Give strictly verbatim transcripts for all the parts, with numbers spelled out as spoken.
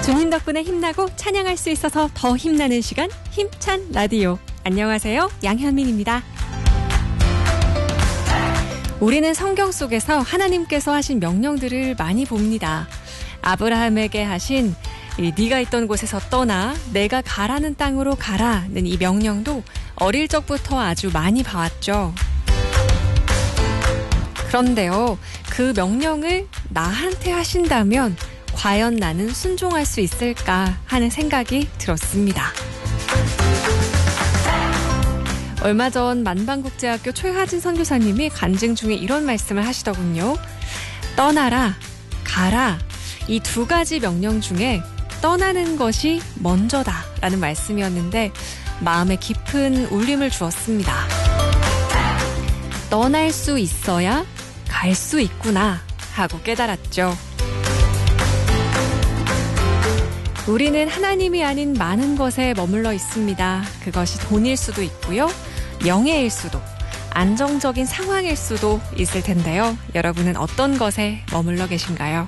주님 덕분에 힘나고 찬양할 수 있어서 더 힘나는 시간, 힘찬 라디오. 안녕하세요, 양현민입니다. 우리는 성경 속에서 하나님께서 하신 명령들을 많이 봅니다. 아브라함에게 하신 이 네가 있던 곳에서 떠나 내가 가라는 땅으로 가라는 이 명령도 어릴 적부터 아주 많이 봐왔죠. 그런데요, 그 명령을 나한테 하신다면 과연 나는 순종할 수 있을까 하는 생각이 들었습니다. 얼마 전 만방국제학교 최하진 선교사님이 간증 중에 이런 말씀을 하시더군요. 떠나라, 가라, 이 두 가지 명령 중에 떠나는 것이 먼저다 라는 말씀이었는데 마음에 깊은 울림을 주었습니다. 떠날 수 있어야 갈 수 있구나 하고 깨달았죠. 우리는 하나님이 아닌 많은 것에 머물러 있습니다. 그것이 돈일 수도 있고요. 명예일 수도, 안정적인 상황일 수도 있을 텐데요. 여러분은 어떤 것에 머물러 계신가요?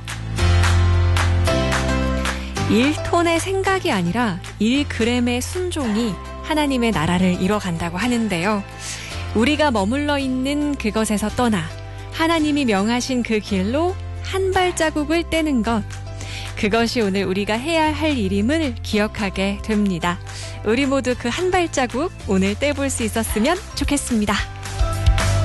일 톤의 생각이 아니라 일 그램의 순종이 하나님의 나라를 이뤄간다고 하는데요. 우리가 머물러 있는 그것에서 떠나 하나님이 명하신 그 길로 한 발자국을 떼는 것, 그것이 오늘 우리가 해야 할 일임을 기억하게 됩니다. 우리 모두 그 한 발자국 오늘 떼볼 수 있었으면 좋겠습니다.